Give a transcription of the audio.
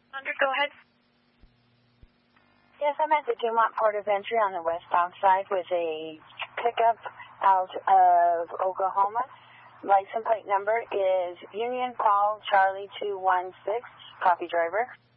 Go ahead. Yes, I'm at the Dumont Port of Entry on the westbound side with a pickup out of Oklahoma. License plate number is Union Paul Charlie 216. Copy, driver.